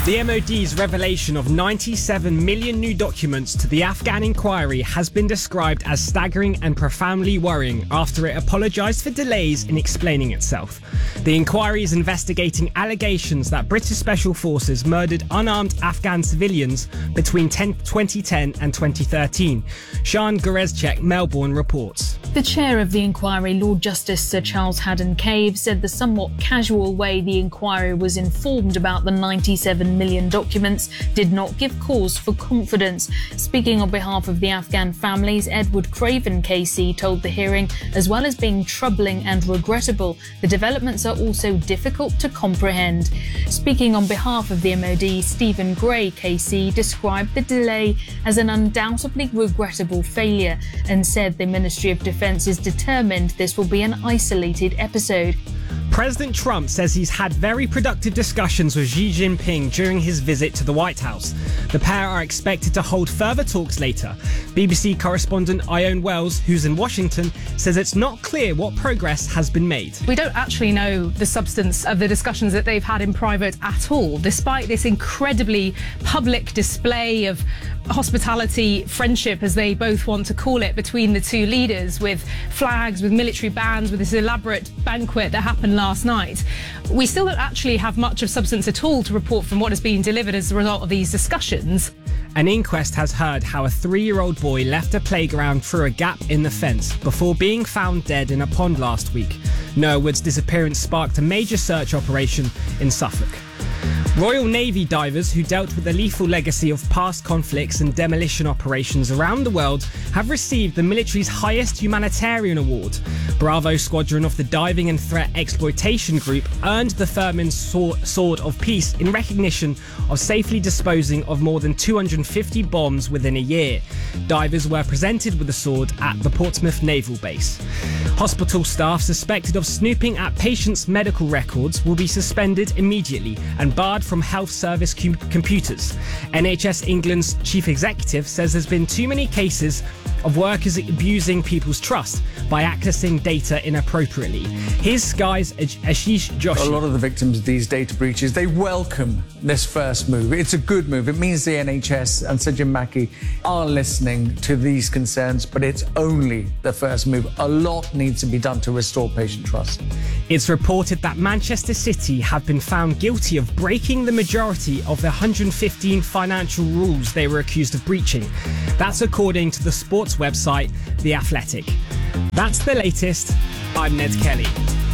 The MOD's revelation of 97 million new documents to the Afghan inquiry has been described as staggering and profoundly worrying after it apologised for delays in explaining itself. The inquiry is investigating allegations that British Special Forces murdered unarmed Afghan civilians between 2010 and 2013. Sian Gorezchek, Melbourne, reports. The chair of the inquiry, Lord Justice Sir Charles Haddon-Cave, said the somewhat casual way the inquiry was informed about the 97 million documents did not give cause for confidence. Speaking on behalf of the Afghan families, Edward Craven KC told the hearing, as well as being troubling and regrettable, the developments are also difficult to comprehend. Speaking on behalf of the MOD, Stephen Gray KC described the delay as an undoubtedly regrettable failure and said the Ministry of Defence is determined this will be an isolated episode. President Trump says he's had very productive discussions with Xi Jinping during his visit to the White House. The pair are expected to hold further talks later. BBC correspondent Ione Wells, who's in Washington, says it's not clear what progress has been made. We don't actually know the substance of the discussions that they've had in private at all, despite this incredibly public display of hospitality, friendship, as they both want to call it, between the two leaders, with flags, with military bands, with this elaborate banquet that happened last night. We still don't actually have much of substance at all to report from what has been delivered as a result of these discussions. An inquest has heard how a 3-year-old boy left a playground through a gap in the fence before being found dead in a pond last week. Noah Wood's disappearance sparked a major search operation in Suffolk. Royal Navy divers who dealt with the lethal legacy of past conflicts and demolition operations around the world have received the military's highest humanitarian award. Bravo Squadron of the Diving and Threat Exploitation Group earned the Furman's Sword of Peace in recognition of safely disposing of more than 250 bombs within a year. Divers were presented with the sword at the Portsmouth Naval Base. Hospital staff suspected of snooping at patients' medical records will be suspended immediately and barred from health service computers. NHS England's chief executive says there's been too many cases of workers abusing people's trust by accessing data inappropriately. Here's Sky's Ashish Joshi. A lot of the victims of these data breaches, they welcome this first move. It's a good move. It means the NHS and Sir Jim Mackey are listening to these concerns, but it's only the first move. A lot needs to be done to restore patient trust. It's reported that Manchester City have been found guilty of breaking the majority of the 115 financial rules they were accused of breaching. That's according to the sports website The Athletic. That's the latest. I'm Ned Kelly.